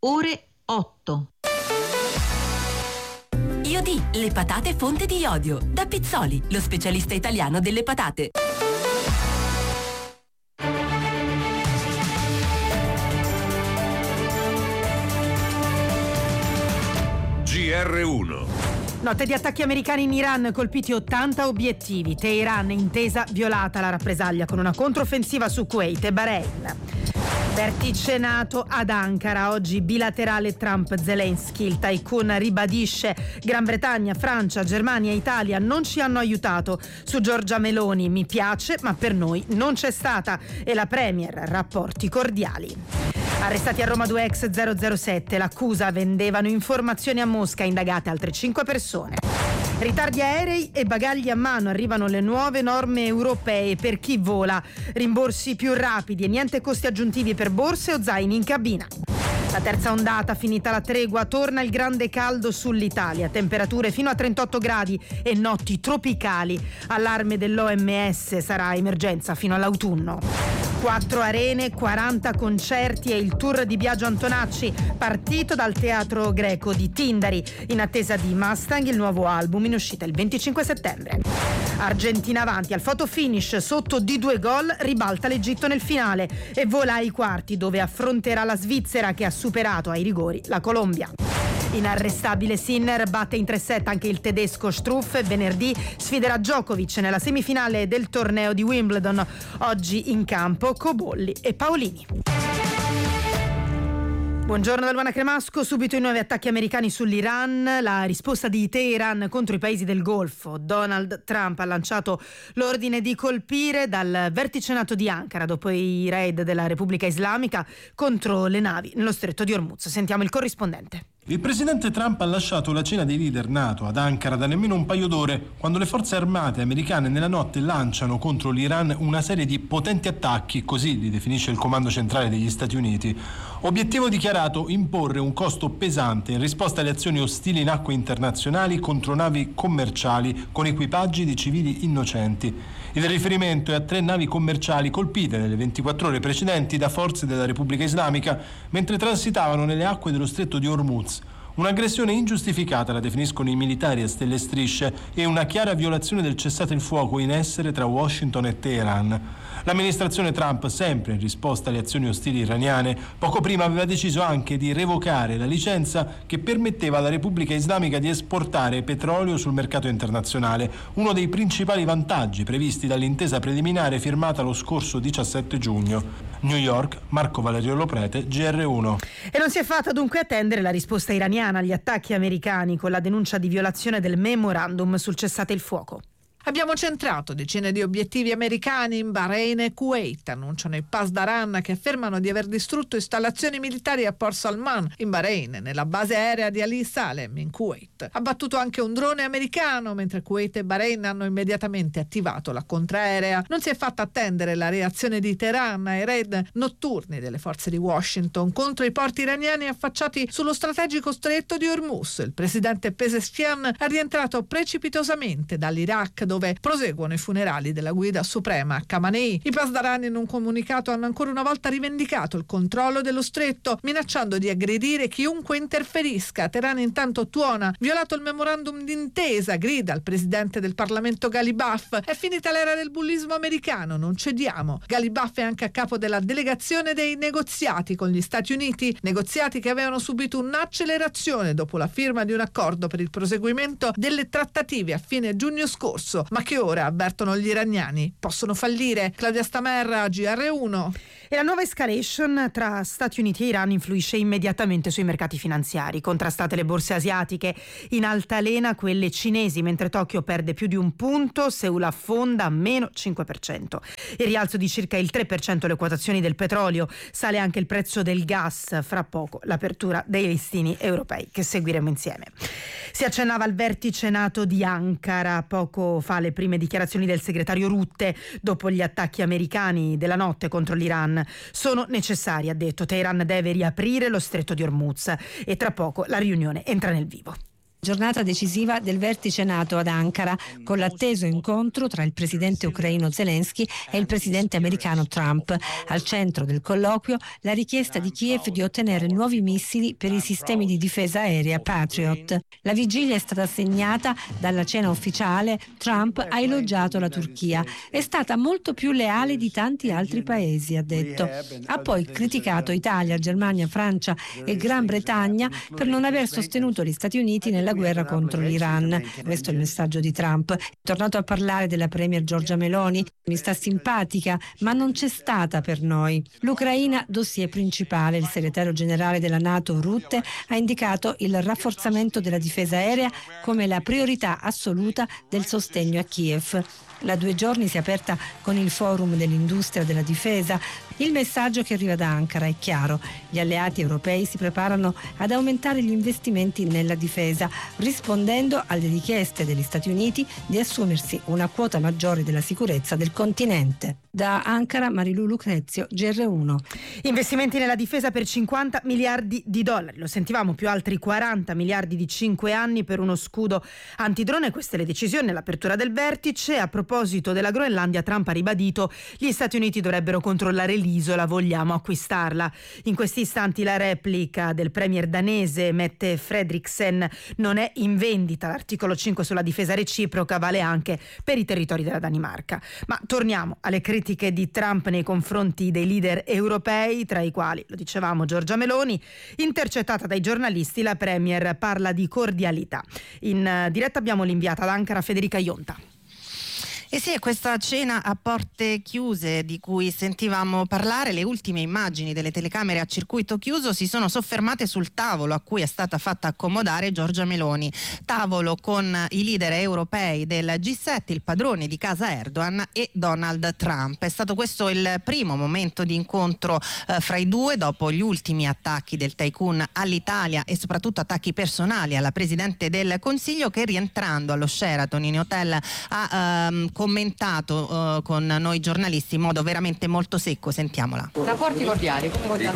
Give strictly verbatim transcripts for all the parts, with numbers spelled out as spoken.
ore otto. Iodi, le patate fonte di iodio. Da Pizzoli, lo specialista italiano delle patate. G R uno. Notte di attacchi americani in Iran, colpiti ottanta obiettivi. Teheran, intesa violata, la rappresaglia con una controffensiva su Kuwait e Bahrain. Vertice NATO ad Ankara, oggi bilaterale Trump-Zelensky. Il tycoon ribadisce: Gran Bretagna, Francia, Germania e Italia non ci hanno aiutato. Su Giorgia Meloni: mi piace, ma per noi non c'è stata. E la Premier: rapporti cordiali. Arrestati a Roma due ex zero zero sette, l'accusa: vendevano informazioni a Mosca, indagate altre cinque persone. Ritardi aerei e bagagli a mano, arrivano le nuove norme europee per chi vola. Rimborsi più rapidi e niente costi aggiuntivi per borse o zaini in cabina. La terza ondata, finita la tregua, torna il grande caldo sull'Italia. Temperature fino a trentotto gradi e notti tropicali. Allarme dell'O M S, sarà emergenza fino all'autunno. Quattro arene, quaranta concerti e il tour di Biagio Antonacci, partito dal Teatro Greco di Tindari, in attesa di Mustang, il nuovo album in uscita il venticinque settembre. Argentina avanti al photo finish, sotto di due gol, ribalta l'Egitto nel finale e vola ai quarti, dove affronterà la Svizzera, che ha superato ai rigori la Colombia. Inarrestabile Sinner, batte in tre set anche il tedesco Struff e venerdì sfiderà Djokovic nella semifinale del torneo di Wimbledon. Oggi in campo Cobolli e Paolini. Buongiorno da Luana Cremasco. Subito i nuovi attacchi americani sull'Iran, la risposta di Teheran contro i paesi del Golfo. Donald Trump ha lanciato l'ordine di colpire dal vertice NATO di Ankara dopo i raid della Repubblica Islamica contro le navi nello stretto di Hormuz. Sentiamo il corrispondente. Il presidente Trump ha lasciato la cena dei leader NATO ad Ankara da nemmeno un paio d'ore, quando le forze armate americane nella notte lanciano contro l'Iran una serie di potenti attacchi, così li definisce il comando centrale degli Stati Uniti. Obiettivo dichiarato: imporre un costo pesante in risposta alle azioni ostili in acque internazionali contro navi commerciali con equipaggi di civili innocenti. Il riferimento è a tre navi commerciali colpite nelle ventiquattro ore precedenti da forze della Repubblica Islamica mentre transitavano nelle acque dello stretto di Hormuz. Un'aggressione ingiustificata, la definiscono i militari a stelle e strisce, e una chiara violazione del cessate il fuoco in essere tra Washington e Teheran. L'amministrazione Trump, sempre in risposta alle azioni ostili iraniane, poco prima aveva deciso anche di revocare la licenza che permetteva alla Repubblica Islamica di esportare petrolio sul mercato internazionale, uno dei principali vantaggi previsti dall'intesa preliminare firmata lo scorso diciassette giugno. New York, Marco Valerio Loprete, G R uno. E non si è fatta dunque attendere la risposta iraniana agli attacchi americani con la denuncia di violazione del memorandum sul cessate il fuoco. Abbiamo centrato decine di obiettivi americani in Bahrain e Kuwait, annunciano i Pasdaran, che affermano di aver distrutto installazioni militari a Port Salman in Bahrain, nella base aerea di Ali Salem in Kuwait. Abbattuto anche un drone americano, mentre Kuwait e Bahrain hanno immediatamente attivato la contraerea. Non si è fatta attendere la reazione di Teheran ai raid notturni delle forze di Washington contro i porti iraniani affacciati sullo strategico stretto di Hormuz. Il presidente Pezeshkian è rientrato precipitosamente dall'Iraq, dove proseguono i funerali della guida suprema Khamenei. I Pasdarani in un comunicato hanno ancora una volta rivendicato il controllo dello stretto, minacciando di aggredire chiunque interferisca. Teheran intanto tuona: violato il memorandum d'intesa, grida il presidente del Parlamento Ghalibaf. È finita l'era del bullismo americano, non cediamo. Ghalibaf è anche a capo della delegazione dei negoziati con gli Stati Uniti, negoziati che avevano subito un'accelerazione dopo la firma di un accordo per il proseguimento delle trattative a fine giugno scorso, ma che ora, avvertono gli iraniani, possono fallire. Claudia Stamerra, G R uno. E la nuova escalation tra Stati Uniti e Iran influisce immediatamente sui mercati finanziari. Contrastate le borse asiatiche, in altalena quelle cinesi, mentre Tokyo perde più di un punto, Seul affonda a meno cinque per cento. Il rialzo di circa il tre per cento le quotazioni del petrolio, sale anche il prezzo del gas, fra poco l'apertura dei listini europei che seguiremo insieme. Si accennava al vertice NATO di Ankara, poco fa le prime dichiarazioni del segretario Rutte dopo gli attacchi americani della notte contro l'Iran. Sono necessari, ha detto. Teheran deve riaprire lo stretto di Hormuz e tra poco la riunione entra nel vivo. Giornata decisiva del vertice NATO ad Ankara, con l'atteso incontro tra il presidente ucraino Zelensky e il presidente americano Trump. Al centro del colloquio la richiesta di Kiev di ottenere nuovi missili per i sistemi di difesa aerea Patriot. La vigilia è stata segnata dalla cena ufficiale. Trump ha elogiato la Turchia. È stata molto più leale di tanti altri paesi, ha detto. Ha poi criticato Italia, Germania, Francia e Gran Bretagna per non aver sostenuto gli Stati Uniti nella guerra contro l'Iran. Questo è il messaggio di Trump. È tornato a parlare della premier Giorgia Meloni. Mi sta simpatica, ma non c'è stata per noi. L'Ucraina, dossier principale. Il segretario generale della NATO, Rutte, ha indicato il rafforzamento della difesa aerea come la priorità assoluta del sostegno a Kiev. La due giorni si è aperta con il forum dell'industria della difesa. Il messaggio che arriva da Ankara è chiaro. Gli alleati europei si preparano ad aumentare gli investimenti nella difesa, rispondendo alle richieste degli Stati Uniti di assumersi una quota maggiore della sicurezza del continente. Da Ankara, Marilu Lucrezio, G R uno. Investimenti nella difesa per cinquanta miliardi di dollari. Lo sentivamo, più altri quaranta miliardi di cinque anni per uno scudo antidrone. Queste le decisioni all'apertura del vertice. A proposito della Groenlandia, Trump ha ribadito: gli Stati Uniti dovrebbero controllare l'isola, vogliamo acquistarla. In questi istanti la replica del premier danese Mette Frederiksen non è in vendita. L'articolo cinque sulla difesa reciproca vale anche per i territori della Danimarca. Ma torniamo alle critiche di Trump nei confronti dei leader europei, tra i quali, lo dicevamo, Giorgia Meloni. Intercettata dai giornalisti, la premier parla di cordialità. In diretta abbiamo l'inviata ad Ankara, Federica Ionta. E sì, è questa cena a porte chiuse di cui sentivamo parlare. Le ultime immagini delle telecamere a circuito chiuso si sono soffermate sul tavolo a cui è stata fatta accomodare Giorgia Meloni. Tavolo con i leader europei del G sette, il padrone di casa Erdogan e Donald Trump. È stato questo il primo momento di incontro eh, fra i due dopo gli ultimi attacchi del tycoon all'Italia e soprattutto attacchi personali alla Presidente del Consiglio, che rientrando allo Sheraton in hotel ha ehm, commentato uh, con noi giornalisti in modo veramente molto secco. Sentiamola. Rapporti cordiali.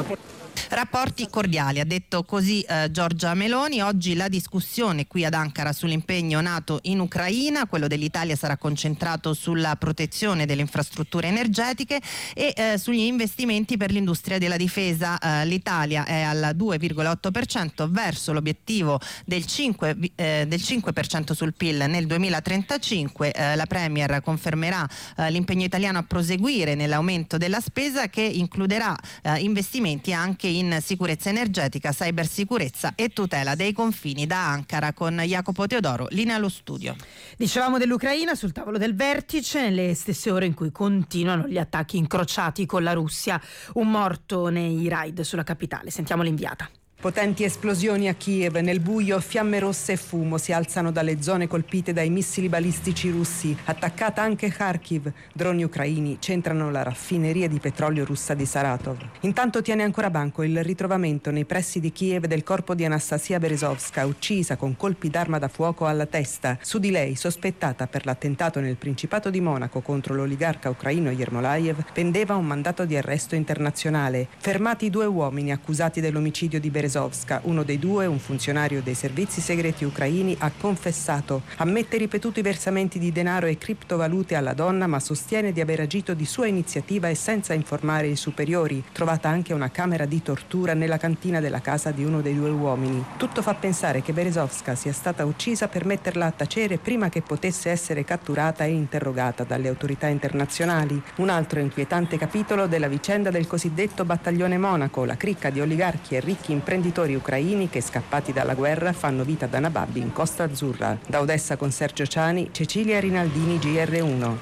Rapporti cordiali, ha detto così eh, Giorgia Meloni. Oggi la discussione qui ad Ankara sull'impegno NATO in Ucraina, quello dell'Italia sarà concentrato sulla protezione delle infrastrutture energetiche e eh, sugli investimenti per l'industria della difesa. Eh, L'Italia è al due virgola otto per cento verso l'obiettivo del cinque, eh, del cinque per cento sul P I L nel duemilatrentacinque. Eh, la Premier confermerà eh, l'impegno italiano a proseguire nell'aumento della spesa, che includerà eh, investimenti anche in sicurezza energetica, cybersicurezza e tutela dei confini. Da Ankara con Jacopo Teodoro, linea allo studio. Dicevamo dell'Ucraina sul tavolo del vertice, nelle stesse ore in cui continuano gli attacchi incrociati con la Russia. Un morto nei raid sulla capitale. Sentiamo l'inviata. Potenti esplosioni a Kiev, nel buio fiamme rosse e fumo si alzano dalle zone colpite dai missili balistici russi. Attaccata anche Kharkiv, droni ucraini centrano la raffineria di petrolio russa di Saratov. Intanto tiene ancora banco il ritrovamento nei pressi di Kiev del corpo di Anastasia Berezovska, uccisa con colpi d'arma da fuoco alla testa. Su di lei, sospettata per l'attentato nel Principato di Monaco contro l'oligarca ucraino Yermolayev, pendeva un mandato di arresto internazionale. Fermati due uomini accusati dell'omicidio di Berezovska. Uno dei due, un funzionario dei servizi segreti ucraini, ha confessato. Ammette ripetuti versamenti di denaro e criptovalute alla donna, ma sostiene di aver agito di sua iniziativa e senza informare i superiori. Trovata anche una camera di tortura nella cantina della casa di uno dei due uomini. Tutto fa pensare che Berezovska sia stata uccisa per metterla a tacere prima che potesse essere catturata e interrogata dalle autorità internazionali. Un altro inquietante capitolo della vicenda del cosiddetto Battaglione Monaco, la cricca di oligarchi e ricchi imprenditori imprenditori ucraini che, scappati dalla guerra, fanno vita da nababbi in Costa Azzurra. Da Odessa con Sergio Ciani, Cecilia Rinaldini, G R uno.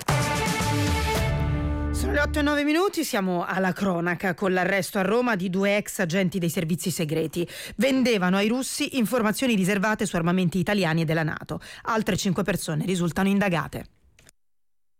Sono le otto e nove minuti, siamo alla cronaca con l'arresto a Roma di due ex agenti dei servizi segreti. Vendevano ai russi informazioni riservate su armamenti italiani e della NATO. Altre cinque persone risultano indagate.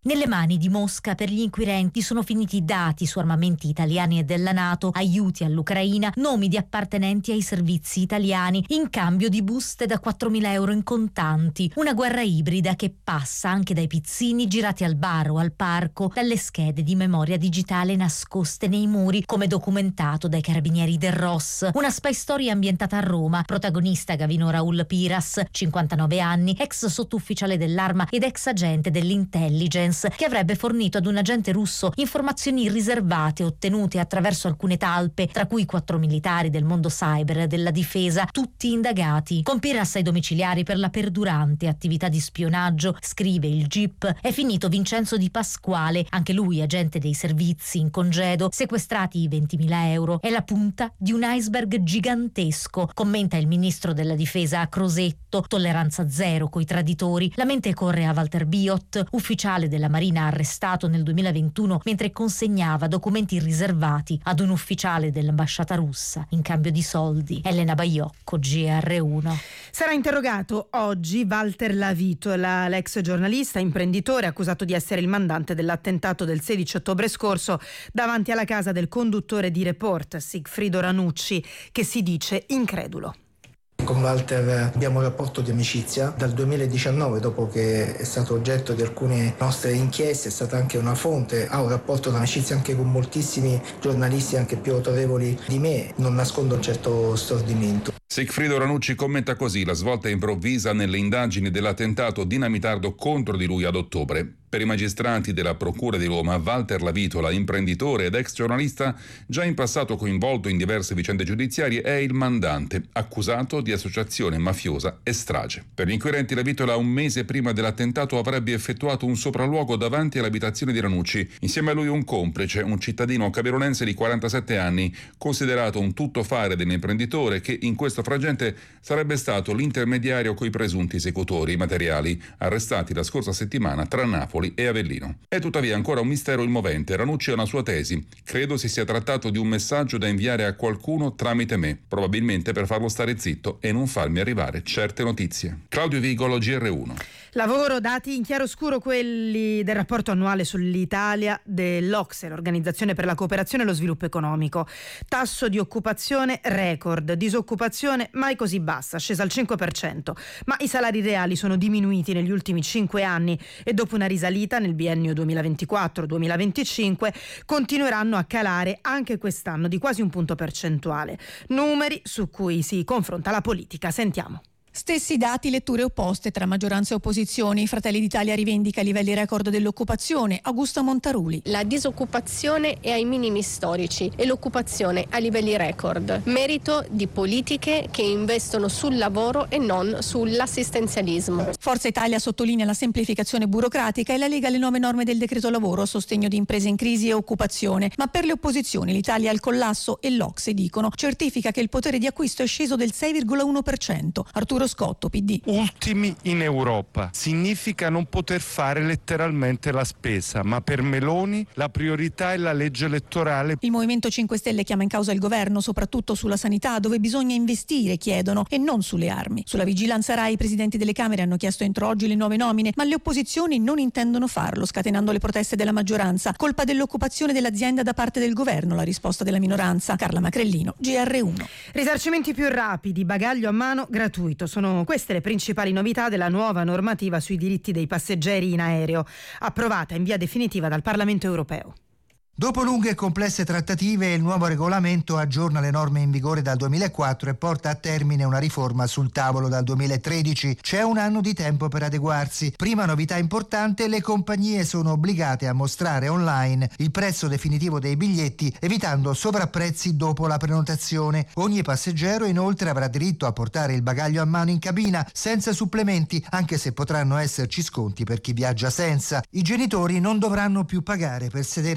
Nelle mani di Mosca per gli inquirenti sono finiti dati su armamenti italiani e della NATO, aiuti all'Ucraina, nomi di appartenenti ai servizi italiani, in cambio di buste da quattromila euro in contanti. Una guerra ibrida che passa anche dai pizzini girati al bar o al parco, dalle schede di memoria digitale nascoste nei muri, come documentato dai carabinieri del Ross. Una spy story ambientata a Roma, protagonista Gavino Raul Piras, cinquantanove anni, ex sottufficiale dell'Arma ed ex agente dell'intelligence, che avrebbe fornito ad un agente russo informazioni riservate ottenute attraverso alcune talpe, tra cui quattro militari del mondo cyber e della difesa, tutti indagati. Con Piras ai domiciliari per la perdurante attività di spionaggio, scrive il G I P, è finito Vincenzo Di Pasquale, anche lui agente dei servizi in congedo, sequestrati i ventimila euro. È la punta di un iceberg gigantesco, commenta il ministro della difesa a Crosetto. Tolleranza zero coi traditori. La mente corre a Walter Biot, ufficiale della Marina arrestato nel duemilaventuno mentre consegnava documenti riservati ad un ufficiale dell'ambasciata russa in cambio di soldi. Elena Baiocco, G R uno. Sarà interrogato oggi Walter Lavitola, l'ex giornalista imprenditore accusato di essere il mandante dell'attentato del sedici ottobre scorso davanti alla casa del conduttore di Report, Sigfrido Ranucci, che si dice incredulo. Con Walter abbiamo un rapporto di amicizia dal duemiladiciannove, dopo che è stato oggetto di alcune nostre inchieste, è stata anche una fonte, ha un rapporto di amicizia anche con moltissimi giornalisti anche più autorevoli di me, non nascondo un certo stordimento. Sigfrido Ranucci commenta così la svolta improvvisa nelle indagini dell'attentato dinamitardo contro di lui ad ottobre. Per i magistrati della Procura di Roma, Walter Lavitola, imprenditore ed ex giornalista, già in passato coinvolto in diverse vicende giudiziarie, è il mandante, accusato di associazione mafiosa e strage. Per gli inquirenti, Lavitola un mese prima dell'attentato avrebbe effettuato un sopralluogo davanti all'abitazione di Ranucci. Insieme a lui un complice, un cittadino camerunense di quarantasette anni, considerato un tuttofare dell'imprenditore che in questo frangente sarebbe stato l'intermediario coi presunti esecutori materiali, arrestati la scorsa settimana tra Napoli e Avellino. È tuttavia ancora un mistero il movente. Ranucci ha una sua tesi. Credo si sia trattato di un messaggio da inviare a qualcuno tramite me, probabilmente per farlo stare zitto e non farmi arrivare certe notizie. Claudio Vigolo, G R uno. Lavoro, dati in chiaroscuro quelli del rapporto annuale sull'Italia dell'O C S E, l'Organizzazione per la Cooperazione e lo Sviluppo Economico. Tasso di occupazione record, disoccupazione mai così bassa, scesa al cinque per cento, ma i salari reali sono diminuiti negli ultimi cinque anni e dopo una risalita nel biennio duemilaventiquattro duemilaventicinque continueranno a calare anche quest'anno di quasi un punto percentuale. Numeri su cui si confronta la politica. Sentiamo. Stessi dati, letture opposte tra maggioranza e opposizioni. Fratelli d'Italia rivendica i livelli record dell'occupazione. Augusta Montaruli. La disoccupazione è ai minimi storici e l'occupazione a livelli record. Merito di politiche che investono sul lavoro e non sull'assistenzialismo. Forza Italia sottolinea la semplificazione burocratica e la Lega le nuove norme del decreto lavoro a sostegno di imprese in crisi e occupazione. Ma per le opposizioni l'Italia è al collasso e l'O C S E, dicono, certifica che il potere di acquisto è sceso del sei virgola uno per cento. Arturo Scotto, P D. Ultimi in Europa. Significa non poter fare letteralmente la spesa, ma per Meloni la priorità è la legge elettorale. Il Movimento cinque Stelle chiama in causa il governo, soprattutto sulla sanità, dove bisogna investire, chiedono, e non sulle armi. Sulla vigilanza Rai i presidenti delle Camere hanno chiesto entro oggi le nuove nomine, ma le opposizioni non intendono farlo, scatenando le proteste della maggioranza. Colpa dell'occupazione dell'azienda da parte del governo, la risposta della minoranza. Carla Macrellino, G R uno. Risarcimenti più rapidi, bagaglio a mano gratuito. Sono queste le principali novità della nuova normativa sui diritti dei passeggeri in aereo, approvata in via definitiva dal Parlamento europeo. Dopo lunghe e complesse trattative, il nuovo regolamento aggiorna le norme in vigore dal duemilaquattro e porta a termine una riforma sul tavolo dal duemilatredici. C'è un anno di tempo per adeguarsi. Prima novità importante, le compagnie sono obbligate a mostrare online il prezzo definitivo dei biglietti, evitando sovrapprezzi dopo la prenotazione. Ogni passeggero inoltre avrà diritto a portare il bagaglio a mano in cabina senza supplementi, anche se potranno esserci sconti per chi viaggia senza. I genitori non dovranno più pagare per sedere vicino ai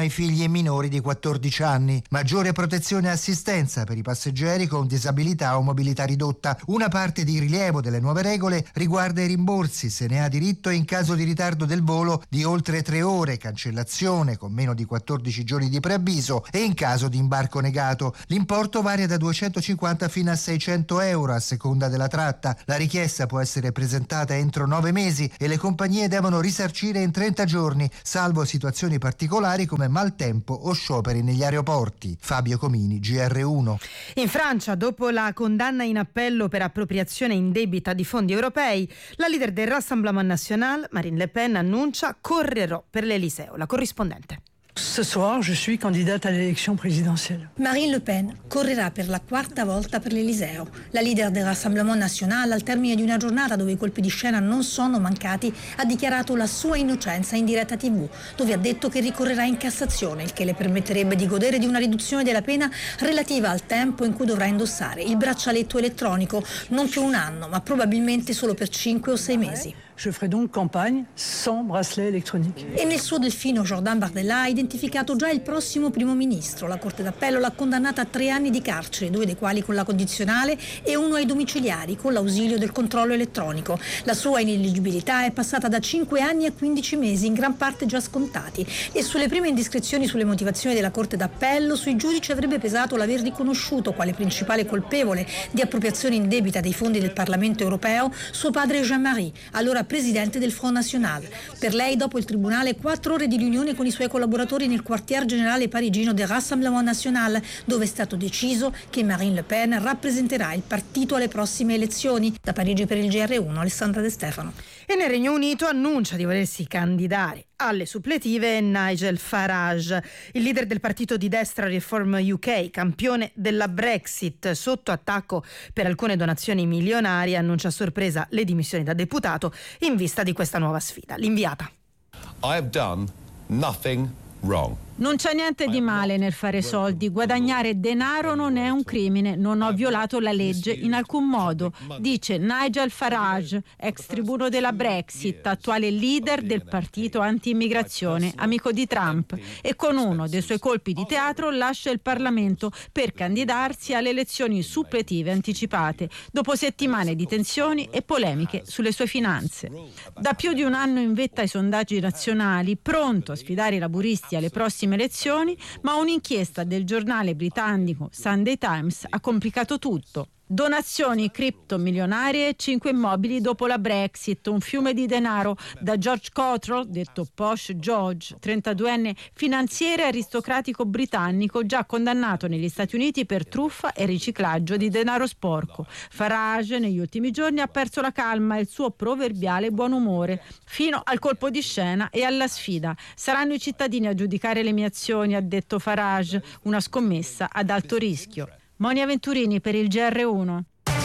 ai figli minori di quattordici anni. Maggiore protezione e assistenza per i passeggeri con disabilità o mobilità ridotta. Una parte di rilievo delle nuove regole riguarda i rimborsi, se ne ha diritto in caso di ritardo del volo di oltre tre ore, cancellazione con meno di quattordici giorni di preavviso e in caso di imbarco negato. L'importo varia da duecentocinquanta fino a seicento euro a seconda della tratta. La richiesta può essere presentata entro nove mesi e le compagnie devono risarcire in trenta giorni, salvo situazioni particolari come maltempo o scioperi negli aeroporti. Fabio Comini, G R uno. In Francia, dopo la condanna in appello per appropriazione indebita di fondi europei, la leader del Rassemblement National, Marine Le Pen, annuncia: correrò per l'Eliseo. La corrispondente. Ce soir, je suis candidate à l'élection présidentielle. Marine Le Pen correrà per la quarta volta per l'Eliseo. La leader del Rassemblement National, al termine di una giornata dove i colpi di scena non sono mancati, ha dichiarato la sua innocenza in diretta tivù, dove ha detto che ricorrerà in Cassazione, il che le permetterebbe di godere di una riduzione della pena relativa al tempo in cui dovrà indossare il braccialetto elettronico, non più un anno, ma probabilmente solo per cinque o sei mesi. Je ferai donc campagne sans bracelet électronique. E nel suo delfino Jordan Bardella ha identificato già il prossimo primo ministro. La Corte d'Appello l'ha condannata a tre anni di carcere, due dei quali con la condizionale e uno ai domiciliari con l'ausilio del controllo elettronico. La sua ineleggibilità è passata da cinque anni a quindici mesi, in gran parte già scontati. E sulle prime indiscrezioni sulle motivazioni della Corte d'Appello, sui giudici avrebbe pesato l'aver riconosciuto quale principale colpevole di appropriazione indebita dei fondi del Parlamento europeo suo padre Jean-Marie, allora presidente del Front National. Per lei, dopo il tribunale, quattro ore di riunione con i suoi collaboratori nel quartier generale parigino del Rassemblement National, dove è stato deciso che Marine Le Pen rappresenterà il partito alle prossime elezioni. Da Parigi per il G R uno, Alessandra De Stefano. E nel Regno Unito annuncia di volersi candidare alle suppletive Nigel Farage, il leader del partito di destra Reform U K, campione della Brexit, sotto attacco per alcune donazioni milionarie, annuncia a sorpresa le dimissioni da deputato in vista di questa nuova sfida. L'inviata. I have done nothing wrong. Non c'è niente di male nel fare soldi, guadagnare denaro non è un crimine, non ho violato la legge in alcun modo, dice Nigel Farage, ex tribuno della Brexit, attuale leader del partito anti-immigrazione, amico di Trump, e con uno dei suoi colpi di teatro lascia il Parlamento per candidarsi alle elezioni suppletive anticipate, dopo settimane di tensioni e polemiche sulle sue finanze. Da più di un anno in vetta ai sondaggi nazionali, pronto a sfidare i laburisti alle prossime elezioni, ma un'inchiesta del giornale britannico Sunday Times ha complicato tutto. Donazioni criptomilionarie e cinque immobili dopo la Brexit, un fiume di denaro da George Cottrell, detto Posh George, trentaduenne finanziere aristocratico britannico già condannato negli Stati Uniti per truffa e riciclaggio di denaro sporco. Farage negli ultimi giorni ha perso la calma e il suo proverbiale buon umore, fino al colpo di scena e alla sfida. Saranno i cittadini a giudicare le mie azioni, ha detto Farage, una scommessa ad alto rischio. Monia Venturini per il G R uno.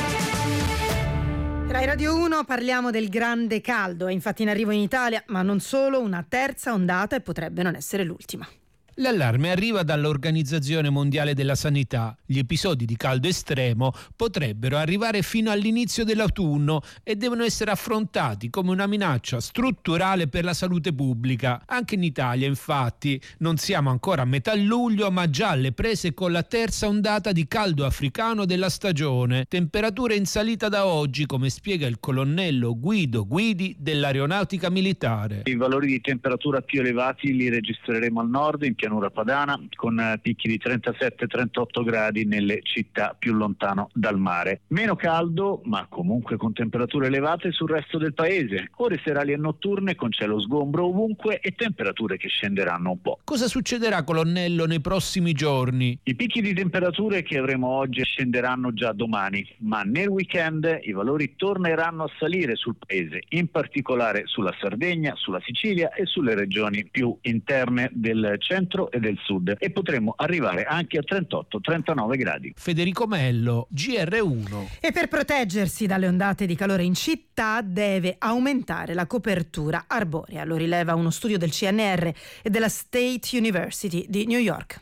Rai Radio uno, parliamo del grande caldo. È infatti in arrivo in Italia, ma non solo, una terza ondata e potrebbe non essere l'ultima. L'allarme arriva dall'Organizzazione Mondiale della Sanità. Gli episodi di caldo estremo potrebbero arrivare fino all'inizio dell'autunno e devono essere affrontati come una minaccia strutturale per la salute pubblica. Anche in Italia, infatti, non siamo ancora a metà luglio, ma già alle prese con la terza ondata di caldo africano della stagione. Temperature in salita da oggi, come spiega il colonnello Guido Guidi dell'Aeronautica Militare. I valori di temperatura più elevati li registreremo al nord, in pianura padana, con picchi di trentasette trentotto gradi nelle città più lontano dal mare. Meno caldo, ma comunque con temperature elevate sul resto del paese. Ore serali e notturne con cielo sgombro ovunque e temperature che scenderanno un po'. Cosa succederà, colonnello, nei prossimi giorni? I picchi di temperature che avremo oggi scenderanno già domani, ma nel weekend i valori torneranno a salire sul paese, in particolare sulla Sardegna, sulla Sicilia e sulle regioni più interne del centro e del sud, e potremo arrivare anche a trentotto trentanove gradi. Federico Mello, G R uno. E per proteggersi dalle ondate di calore in città deve aumentare la copertura arborea, lo rileva uno studio del C N R e della State University di New York.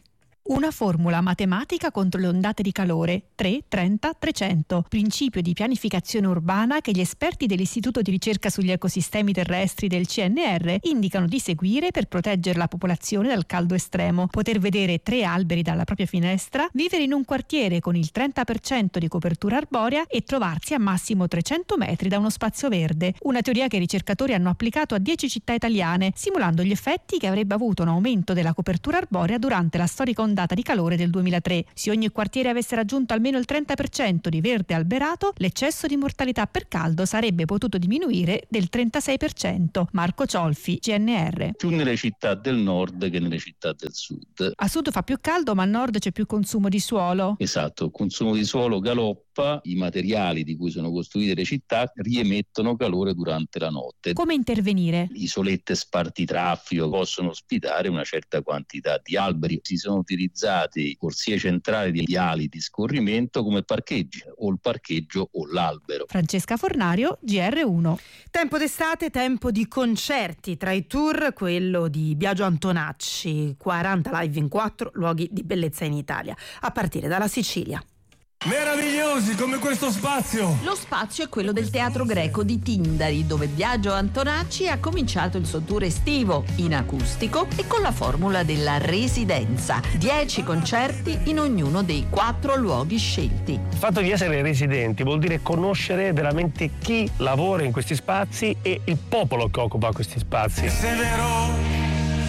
Una formula matematica contro le ondate di calore, tre trenta trecento, principio di pianificazione urbana che gli esperti dell'Istituto di ricerca sugli ecosistemi terrestri del C N R indicano di seguire per proteggere la popolazione dal caldo estremo. Poter vedere tre alberi dalla propria finestra, vivere in un quartiere con il trenta per cento di copertura arborea e trovarsi a massimo trecento metri da uno spazio verde. Una teoria che i ricercatori hanno applicato a dieci città italiane, simulando gli effetti che avrebbe avuto un aumento della copertura arborea durante la storica ondata di calore del duemilatré. Se ogni quartiere avesse raggiunto almeno il trenta per cento di verde alberato, l'eccesso di mortalità per caldo sarebbe potuto diminuire del trentasei per cento. Marco Ciolfi, C N R. Più nelle città del nord che nelle città del sud. A sud fa più caldo, ma a nord c'è più consumo di suolo. Esatto, il consumo di suolo galoppa, i materiali di cui sono costruite le città riemettono calore durante la notte. Come intervenire? Isolette spartitraffico possono ospitare una certa quantità di alberi. Si sono utilizzati corsie centrali di ali di scorrimento come parcheggi, o il parcheggio o l'albero. Francesca Fornario, G R uno. Tempo d'estate, tempo di concerti. Tra i tour quello di Biagio Antonacci, quaranta live in quattro luoghi di bellezza in Italia, a partire dalla Sicilia. Meravigliosi come questo spazio! Lo spazio è quello del Teatro Greco di Tindari, dove Biagio Antonacci ha cominciato il suo tour estivo in acustico e con la formula della residenza. Dieci concerti in ognuno dei quattro luoghi scelti. Il fatto di essere residenti vuol dire conoscere veramente chi lavora in questi spazi e il popolo che occupa questi spazi. Se vero...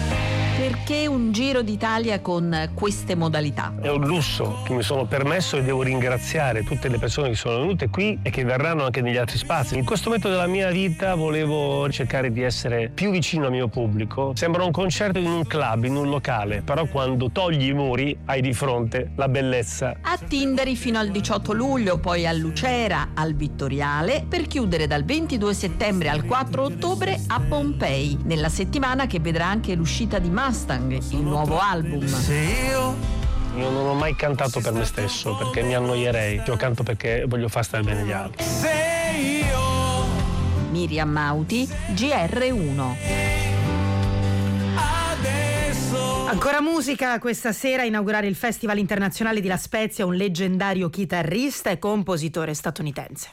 Perché un giro d'Italia con queste modalità? È un lusso che mi sono permesso e devo ringraziare tutte le persone che sono venute qui e che verranno anche negli altri spazi. In questo momento della mia vita volevo cercare di essere più vicino al mio pubblico. Sembra un concerto in un club, in un locale, però quando togli i muri hai di fronte la bellezza. A Tindari fino al diciotto luglio, poi a Lucera, al Vittoriale, per chiudere dal ventidue settembre al quattro ottobre a Pompei, nella settimana che vedrà anche l'uscita di Mustang, il nuovo album. Io non ho mai cantato per me stesso perché mi annoierei. Io canto perché voglio far stare bene gli altri. Miriam Mauti, G R uno. Ancora musica, questa sera a inaugurare il Festival Internazionale di La Spezia un leggendario chitarrista e compositore statunitense.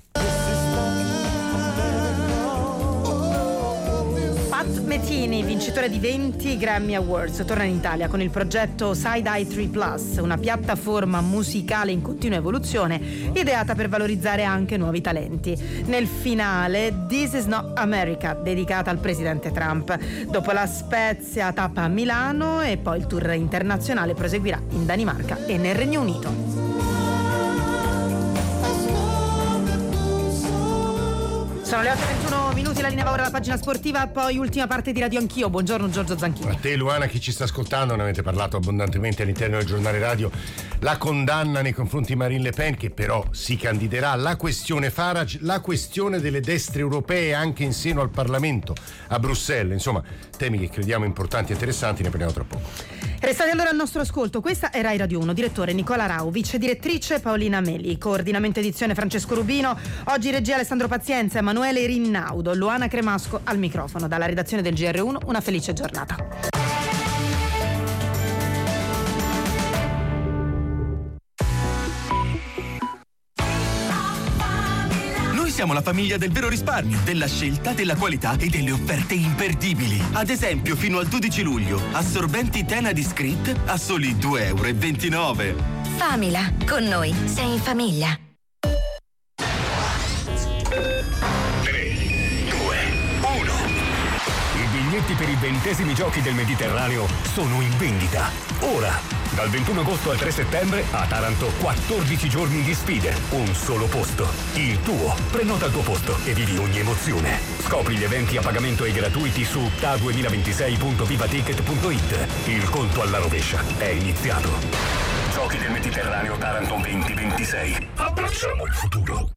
Pat Metheny, vincitore di venti Grammy Awards, torna in Italia con il progetto Side-Eye tre Plus, una piattaforma musicale in continua evoluzione ideata per valorizzare anche nuovi talenti. Nel finale This Is Not America, dedicata al presidente Trump. Dopo La Spezia tappa a Milano e poi il tour internazionale proseguirà in Danimarca e nel Regno Unito. Sono le otto e ventuno minuti, la linea va ora alla pagina sportiva, poi ultima parte di Radio Anch'io. Buongiorno Giorgio Zanchini. A te Luana, chi ci sta ascoltando, ne avete parlato abbondantemente all'interno del giornale radio, la condanna nei confronti di Marine Le Pen, che però si candiderà, la questione Farage, la questione delle destre europee anche in seno al Parlamento a Bruxelles, insomma temi che crediamo importanti e interessanti, ne parliamo tra poco. Restate allora al nostro ascolto, questa è Rai Radio uno, direttore Nicola Rau, vice direttrice Paolina Meli, coordinamento edizione Francesco Rubino, oggi regia Alessandro Pazienza, Emanuele Rinnaudo, Luana Cremasco al microfono. Dalla redazione del G R uno una felice giornata. Siamo la famiglia del vero risparmio, della scelta, della qualità e delle offerte imperdibili. Ad esempio, fino al dodici luglio, assorbenti Tena Discreet a soli due e ventinove euro. Famila, con noi sei in famiglia. tre, due, uno. I biglietti per i ventesimi giochi del Mediterraneo sono in vendita. Ora! Dal ventuno agosto al tre settembre a Taranto quattordici giorni di sfide, un solo posto, il tuo. Prenota il tuo posto e vivi ogni emozione. Scopri gli eventi a pagamento e gratuiti su T A duemilaventisei punto vivaticket punto it. Il conto alla rovescia è iniziato. Giochi del Mediterraneo Taranto duemilaventisei. Abbracciamo il futuro.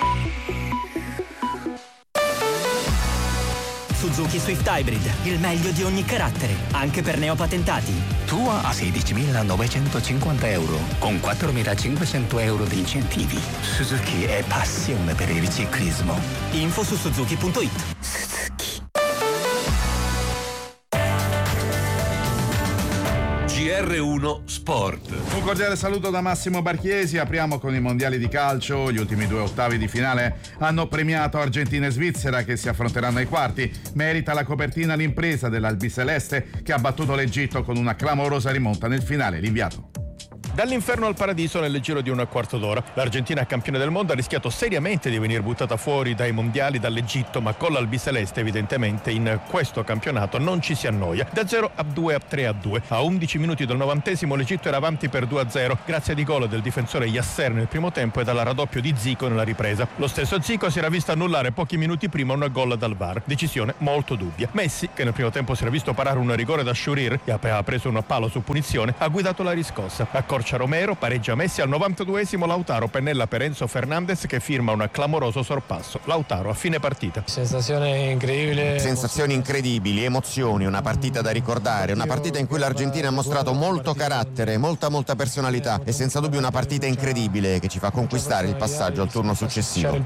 Suzuki Swift Hybrid, il meglio di ogni carattere, anche per neopatentati. Tua a sedicimilanovecentocinquanta euro, con quattromilacinquecento euro di incentivi. Suzuki è passione per il ciclismo. Info su suzuki punto it. G G R uno Sport. Un cordiale saluto da Massimo Barchiesi. Apriamo con i mondiali di calcio. Gli ultimi due ottavi di finale hanno premiato Argentina e Svizzera, che si affronteranno ai quarti. Merita la copertina l'impresa dell'Albiceleste, che ha battuto l'Egitto con una clamorosa rimonta nel finale. L'inviato. Dall'inferno al paradiso nel giro di un quarto d'ora. L'Argentina, campione del mondo, ha rischiato seriamente di venire buttata fuori dai mondiali dall'Egitto, ma con l'Albiceleste evidentemente in questo campionato non ci si annoia. Da zero a due a tre a due. A undici minuti del novantesimo l'Egitto era avanti per due a zero grazie ai gol del difensore Yasser nel primo tempo e dalla raddoppio di Zico nella ripresa. Lo stesso Zico si era visto annullare pochi minuti prima un gol dal V A R. Decisione molto dubbia. Messi, che nel primo tempo si era visto parare un rigore da Sciurir e aveva preso un palo su punizione, ha guidato la riscossa. Accorcia Romero, pareggia Messi, al novantaduesimo Lautaro pennella per Enzo Fernandez, che firma un clamoroso sorpasso. Lautaro a fine partita. Sensazione incredibile. Sensazioni incredibili, emozioni, una partita da ricordare, una partita in cui l'Argentina ha mostrato molto carattere, molta molta personalità e senza dubbio una partita incredibile che ci fa conquistare il passaggio al turno successivo.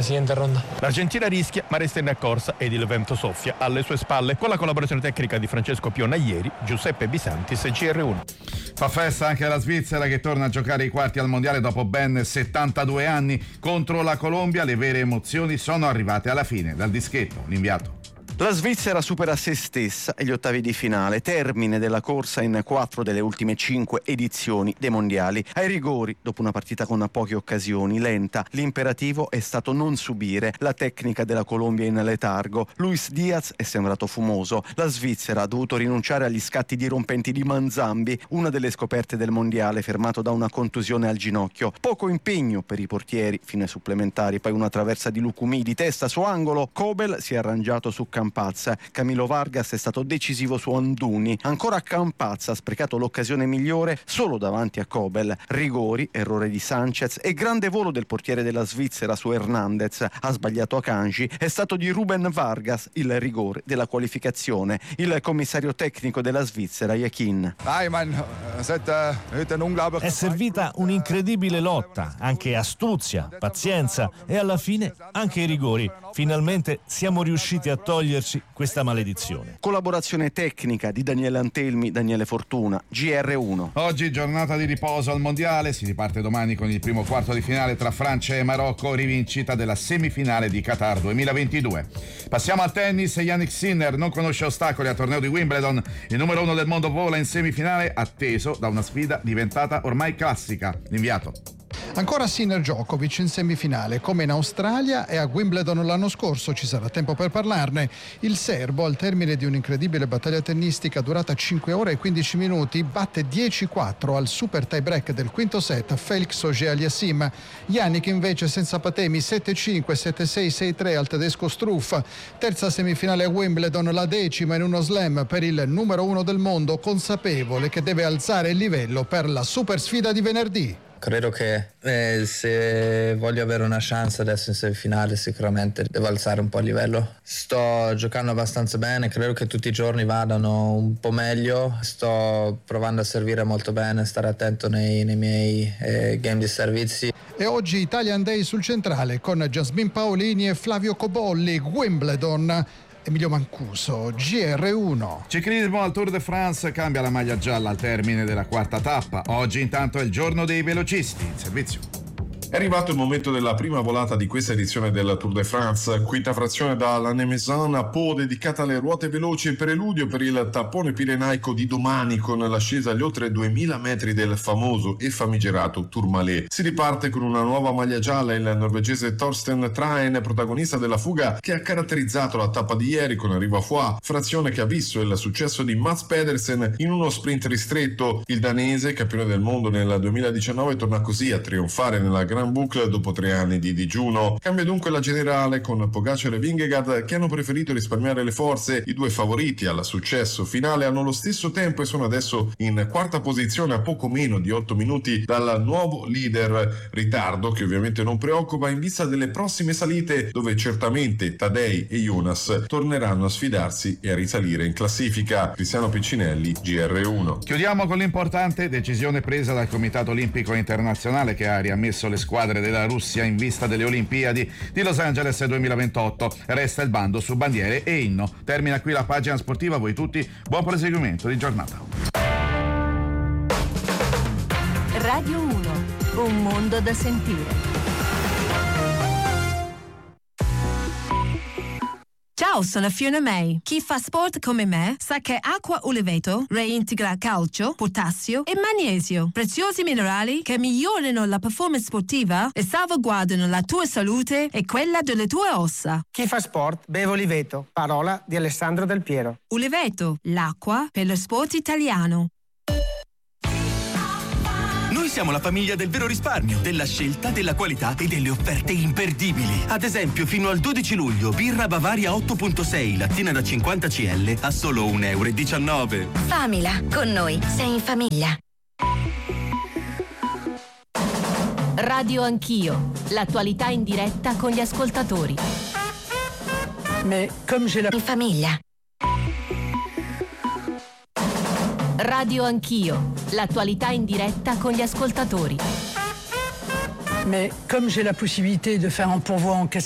L'Argentina rischia ma resta in corsa ed il vento soffia alle sue spalle, con la collaborazione tecnica di Francesco Pionna ieri, Giuseppe Bisantis e G R uno. Fa festa anche la Svizzera, che torna a giocare i quarti al mondiale dopo ben settantadue anni contro la Colombia. Le vere emozioni sono arrivate alla fine. Dal dischetto, l'inviato. La Svizzera supera se stessa e gli ottavi di finale, termine della corsa in quattro delle ultime cinque edizioni dei mondiali. Ai rigori, dopo una partita con poche occasioni, lenta, l'imperativo è stato non subire. La tecnica della Colombia in letargo. Luis Diaz è sembrato fumoso. La Svizzera ha dovuto rinunciare agli scatti dirompenti di Manzambi, una delle scoperte del mondiale, fermato da una contusione al ginocchio. Poco impegno per i portieri, fino ai supplementari, poi una traversa di Lucumí di testa su angolo. Kobel si è arrangiato su Campazza. Camilo Vargas è stato decisivo su Anduni. Ancora Campazza ha sprecato l'occasione migliore solo davanti a Kobel. Rigori, errore di Sanchez e grande volo del portiere della Svizzera su Hernandez. Ha sbagliato Akanji. È stato di Ruben Vargas il rigore della qualificazione. Il commissario tecnico della Svizzera, Yakin. È servita un'incredibile lotta, anche astuzia, pazienza e alla fine anche i rigori. Finalmente siamo riusciti a togliere questa maledizione. Collaborazione tecnica di Daniele Antelmi, Daniele Fortuna, G R uno. Oggi giornata di riposo al mondiale, si riparte domani con il primo quarto di finale tra Francia e Marocco, rivincita della semifinale di Qatar duemilaventidue. Passiamo al tennis. Jannik Sinner non conosce ostacoli al torneo di Wimbledon, il numero uno del mondo vola in semifinale, atteso da una sfida diventata ormai classica. L'inviato. Ancora Sinner Djokovic in semifinale, come in Australia e a Wimbledon l'anno scorso, ci sarà tempo per parlarne. Il serbo, al termine di un'incredibile battaglia tennistica durata cinque ore e quindici minuti, batte dieci quattro al super tie break del quinto set Felix Auger-Aliassime. Jannik invece senza patemi sette cinque, sette sei, sei tre al tedesco Struff. Terza semifinale a Wimbledon, la decima in uno slam per il numero uno del mondo, consapevole che deve alzare il livello per la super sfida di venerdì. Credo che eh, se voglio avere una chance adesso in semifinale sicuramente devo alzare un po' il livello. Sto giocando abbastanza bene, credo che tutti i giorni vadano un po' meglio. Sto provando a servire molto bene, stare attento nei, nei miei eh, game di servizi. E oggi Italian Day sul centrale con Jasmine Paolini e Flavio Cobolli. Wimbledon. Emilio Mancuso, G R uno. Ciclismo al Tour de France, cambia la maglia gialla al termine della quarta tappa. Oggi intanto è il giorno dei velocisti in servizio. È arrivato il momento della prima volata di questa edizione del Tour de France, quinta frazione da Lannemezan a Po, dedicata alle ruote veloci e preludio per il tappone pirenaico di domani con l'ascesa agli oltre duemila metri del famoso e famigerato Tourmalet. Si riparte con una nuova maglia gialla, il norvegese Torsten Traen, protagonista della fuga che ha caratterizzato la tappa di ieri con arrivo a Foix, frazione che ha visto il successo di Mats Pedersen in uno sprint ristretto. Il danese, campione del mondo nel duemiladiciannove, torna così a trionfare nella Grand Boucle dopo tre anni di digiuno. Cambia dunque la generale con Pogacar e Vingegaard che hanno preferito risparmiare le forze. I due favoriti al successo finale hanno lo stesso tempo e sono adesso in quarta posizione a poco meno di otto minuti dal nuovo leader, ritardo che ovviamente non preoccupa in vista delle prossime salite dove certamente Tadej e Jonas torneranno a sfidarsi e a risalire in classifica. Cristiano Piccinelli, G R uno. Chiudiamo con l'importante decisione presa dal Comitato Olimpico Internazionale che ha riammesso le squadre della Russia in vista delle Olimpiadi di Los Angeles duemilaventotto. Resta il bando su bandiere e inno. Termina qui la pagina sportiva. Voi tutti buon proseguimento di giornata. Radio uno, un mondo da sentire. Ciao, sono Fiona May. Chi fa sport come me sa che acqua Uliveto reintegra calcio, potassio e magnesio, preziosi minerali che migliorano la performance sportiva e salvaguardano la tua salute e quella delle tue ossa. Chi fa sport beve Uliveto, parola di Alessandro Del Piero. Uliveto, l'acqua per lo sport italiano. Noi siamo la famiglia del vero risparmio, della scelta, della qualità e delle offerte imperdibili. Ad esempio, fino al dodici luglio, birra Bavaria otto virgola sei, lattina da cinquanta centilitri a solo un euro e diciannove. Famila, con noi sei in famiglia. Radio Anch'io, l'attualità in diretta con gli ascoltatori. Mais comme j'ai la... In famiglia. Radio Anch'io, l'attualità in diretta con gli ascoltatori. Mais comme j'ai la possibilité de faire un pourvoi en